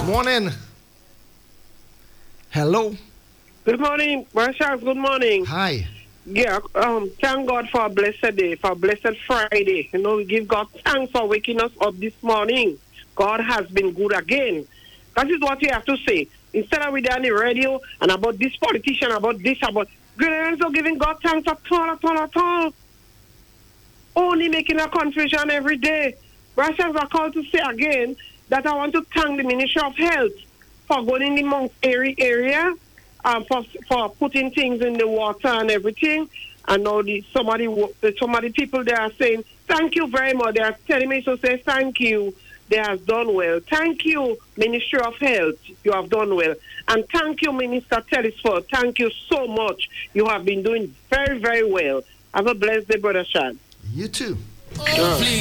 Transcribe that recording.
Morning. Hello. Good morning, Marshall. Good morning. Hi. Yeah, thank God for a blessed day, for a blessed Friday. You know, we give God thanks for waking us up this morning. God has been good again. That is what we have to say. Instead of we on the radio and about this politician, about this, about good of giving God thanks at all. Only making a confusion every day. Marshall, I call to say again that I want to thank the Ministry of Health for going in the Mount Airy area, for putting things in the water and everything. And now some of the people there are saying, thank you very much. They are telling me to say thank you. They have done well. Thank you, Ministry of Health. You have done well. And thank you, Minister Telesford. Thank you so much. You have been doing very, very well. Have a blessed day, Brother Shad. You too. Oh, please.